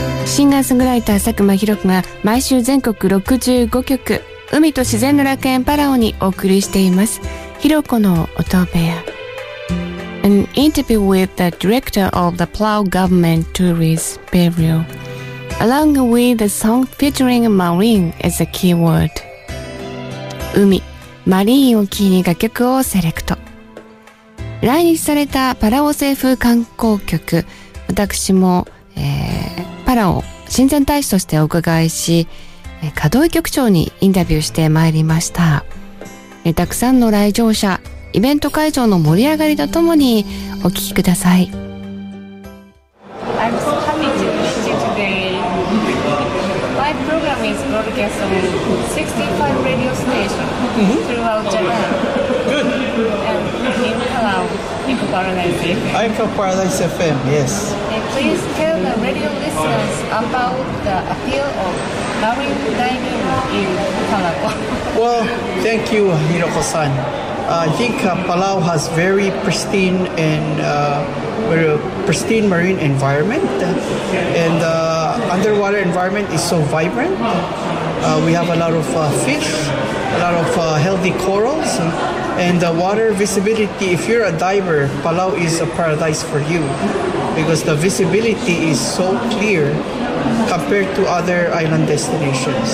シンガーソングライター佐久間ひろ子が毎週全国65局海と自然の楽園パラオにお送りしています。ひろ子の音部屋。An interview with the director of the Palau Government Tourist Bureau, along with the song featuring marine as a keyword. 海、マリーンをキーに楽曲をセレクト。来日されたパラオ政府観光局、私も、パラオ親善大使としてお伺いし、門井局長にインタビューしてまいりました。たくさんの来場者、イベント会場の盛り上がりとともにお聞きください。 I'm so happy to meet you today. My program is broadcast on 65 radio stations throughout Japan. Good. And in Palau, Eco Paradise FM. Eco Paradise FM, yes. Please tell the radio listeners about the appeal of marine diving in Palau. Well, thank you, Hiroko-san. I think Palau has very pristine marine environment, and underwater environment is so vibrant. We have a lot of fish, a lot of healthy corals, and water visibility. If you're a diver, Palau is a paradise for you because the visibility is so clear compared to other island destinations.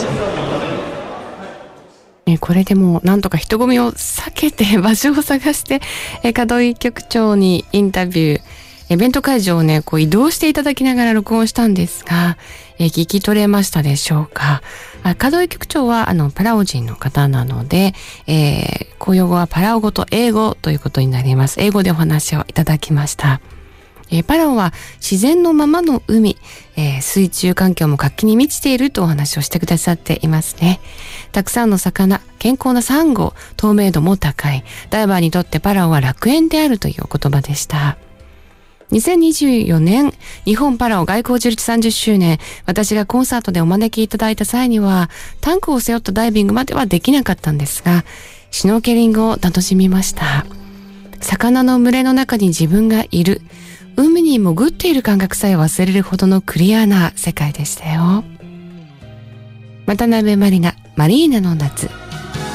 これでもなんとか人混みを避けて場所を探して門井局長にインタビュー、イベント会場をねこう移動していただきながら録音したんですが、聞き取れましたでしょうか。門井局長はパラオ人の方なので、公用語はパラオ語と英語ということになります。英語でお話をいただきました。パラオは自然のままの海、水中環境も活気に満ちているとお話をしてくださっていますね。たくさんの魚、健康なサンゴ、透明度も高い。ダイバーにとってパラオは楽園であるというお言葉でした。2024年、日本パラオ外交樹立30周年、私がコンサートでお招きいただいた際には、タンクを背負ったダイビングまではできなかったんですが、シュノーケリングを楽しみました。魚の群れの中に自分がいる。海に潜っている感覚さえ忘れるほどのクリアな世界でしたよ。渡辺満里奈、マリーナの夏。